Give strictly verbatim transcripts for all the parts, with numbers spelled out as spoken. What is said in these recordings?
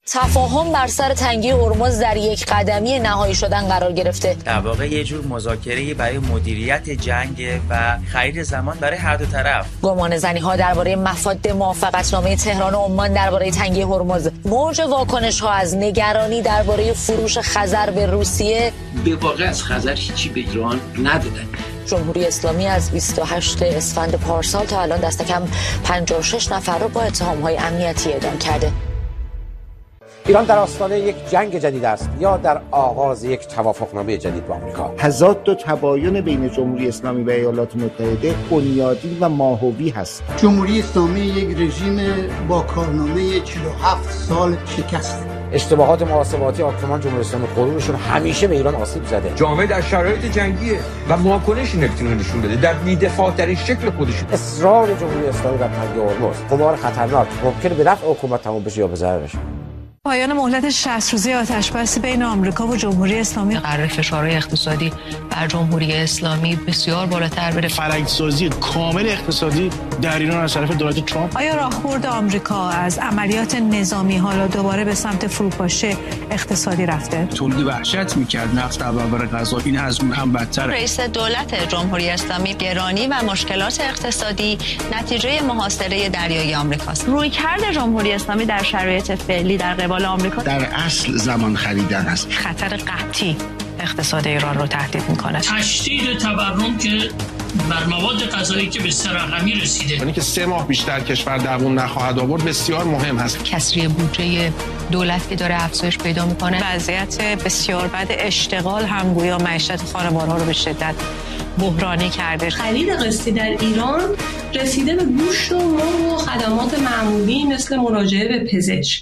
تفاهم بر سر تنگی هرمز در یک قدمی نهایی شدن قرار گرفته. در واقع یه جور مذاکره برای مدیریت جنگ و خرید زمان برای هر دو طرف. گمانه‌زنی‌ها درباره مفاد موافقتنامه تهران و عمان درباره تنگی هرمز، موج واکنش‌ها از نگرانی درباره فروش خزر به روسیه. به واقع از خزر هیچی به ایران ندادن. جمهوری اسلامی از بیست و هشتم اسفند پارسال تا الان دست کم پنجاه و شش نفر رو با اتهام‌های امنیتی اعدام کرده. ایران در آستانه یک جنگ جدید است یا در آغاز یک توافقنامه جدید با آمریکا؟ تضاد و تباین بین جمهوری اسلامی و ایالات متحده بنیادی و ماهوی هست. جمهوری اسلامی یک رژیم با کارنامه چهل و هفت سال شکست. اشتباهات محاسباتی حاکمان جمهوری اسلامی قرونشون همیشه به ایران آسیب زده. جامعه در شرایط جنگیه و واکنشی نمیتونه نشون بده در بی‌دفاع‌ترین شکل خودش. اصرار جمهوری اسلامی بر تنگی هرمز قمار خطرناک ممکنه به نفع حکومت تموم بشه یا به ضررش. پایان مهلت شصت روزه آتشبس بین آمریکا و جمهوری اسلامی قرار فشارهای اقتصادی بر جمهوری اسلامی بسیار بالاتر بره. فرهنگ‌سازی کامل اقتصادی در ایران از طرف دولت ترامپ. آیا راهبرد آمریکا از عملیات نظامی حالا دوباره به سمت فروپاشی اقتصادی رفته؟ تولید وحشت می‌کرد، نفت در برابر غذا، این از اون هم بدتره. رئیس دولت جمهوری اسلامی گرانی و مشکلات اقتصادی نتیجه محاصره دریایی آمریکاست. رویکرد جمهوری اسلامی در شرایط فعلی در قبال آمریکا در اصل زمان خریدن است. خطر قطعی اقتصاد ایران رو تهدید میکنه. تشدید تورم که بر مواد غذایی که به سه رقمی رسیده، یعنی که سه ماه بیشتر کشور دووم نخواهد آورد بسیار مهم هست. کسری بودجه دولت که داره افزایش پیدا میکنه، وضعیت بسیار بد اشتغال هم گویا معیشت خانوارها رو به شدت بحرانی کرده. خرید قسطی در ایران رسیده به گوشت و مرغ و خدمات معمولی مثل مراجعه به پزشک.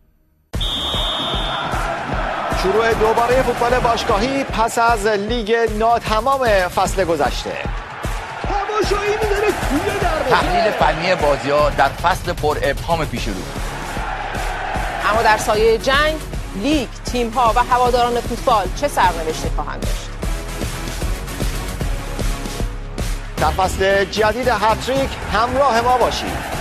شروع دوباره فوتبال باشگاهی پس از لیگ ناتمام فصل گذشته. تماشایی می‌داره توی دروازه. تحلیل فنی بازی‌ها در فصل پر ابهام پیش رو. اما در سایه جنگ، لیگ، تیم‌ها و هواداران فوتبال چه سرنوشتی خواهند داشت؟ در فصل جدید هتریک همراه ما باشید.